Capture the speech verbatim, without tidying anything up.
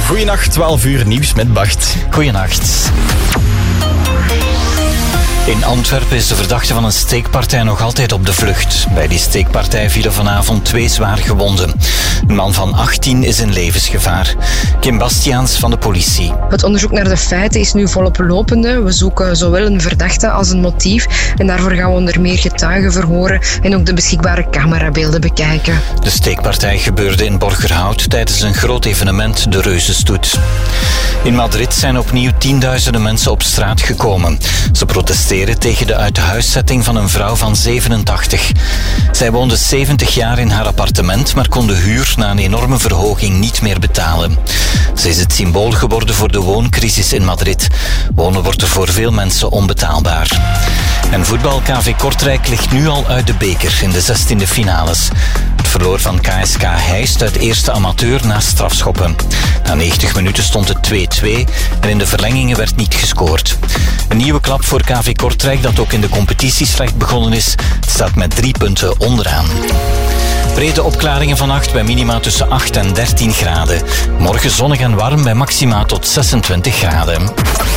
Goeienacht, twaalf uur nieuws met Bart. Goeienacht. In Antwerpen is de verdachte van een steekpartij nog altijd op de vlucht. Bij die steekpartij vielen vanavond twee zwaar gewonden. Een man van achttien is in levensgevaar. Kim Bastiaans van de politie. Het onderzoek naar de feiten is nu volop lopende. We zoeken zowel een verdachte als een motief. En daarvoor gaan we onder meer getuigen verhoren en ook de beschikbare camerabeelden bekijken. De steekpartij gebeurde in Borgerhout tijdens een groot evenement, de Reuzenstoet. In Madrid zijn opnieuw tienduizenden mensen op straat gekomen. Ze protesteren tegen de uithuiszetting van een vrouw van zevenentachtig. Zij woonde zeventig jaar in haar appartement, maar kon de huur na een enorme verhoging niet meer betalen. Ze is het symbool geworden voor de wooncrisis in Madrid. Wonen wordt er voor veel mensen onbetaalbaar. En voetbal K V Kortrijk ligt nu al uit de beker in de zestiende finales. Het verloor van K S K Heist uit eerste amateur na strafschoppen. Na negentig minuten stond het twee-twee en in de verlengingen werd niet gescoord. Een nieuwe klap voor K V Kortrijk dat ook in de competitie slecht begonnen is. Het staat met drie punten onderaan. Brede opklaringen vannacht bij minima tussen acht en dertien graden. Morgen zonnig en warm bij maxima tot zesentwintig graden.